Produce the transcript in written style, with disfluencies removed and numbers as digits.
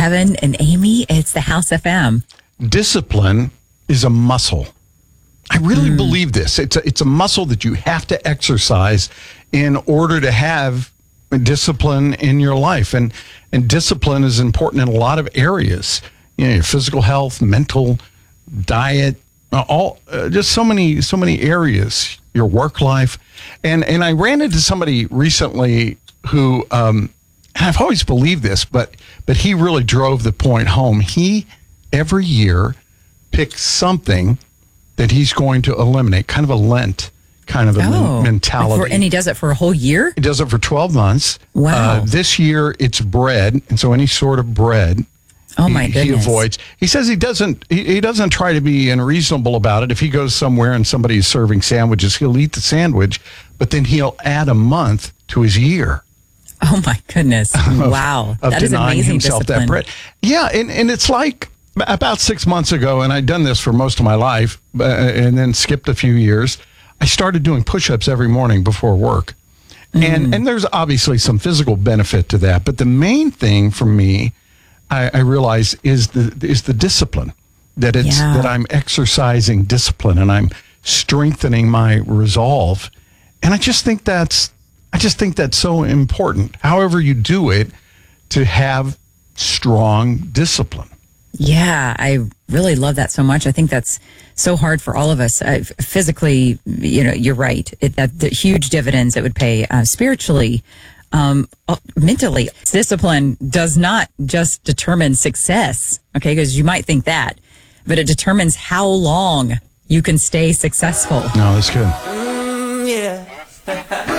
Kevin and Amy. It's the House FM. Discipline is a muscle. I really believe this. It's a muscle that you have to exercise in order to have discipline in your life. And discipline is important in a lot of areas. Your physical health, mental, diet, just so many areas, your work life. And I ran into somebody recently who, and I've always believed this, but he really drove the point home. He, every year, picks something that he's going to eliminate, kind of a Lent kind of a mentality. And he does it for a whole year? He does it for 12 months. Wow. This year, it's bread, and so any sort of bread. Oh my goodness. He avoids. He says he doesn't try to be unreasonable about it. If he goes somewhere and somebody's serving sandwiches, he'll eat the sandwich, but then he'll add a month to his year. Oh my goodness. Wow. That is amazing himself discipline. That bread. Yeah, and it's like about 6 months ago, and I'd done this for most of my life, and then skipped a few years. I started doing push-ups every morning before work. And there's obviously some physical benefit to that, but the main thing for me, I realize, is the discipline, that I'm exercising discipline and I'm strengthening my resolve. And I just think that's so important, however you do it, to have strong discipline. Yeah, I really love that so much. I think that's so hard for all of us. Physically, you're right. The huge dividends it would pay spiritually, mentally. Discipline does not just determine success, okay? Because you might think that, but it determines how long you can stay successful. No, that's good. Yeah.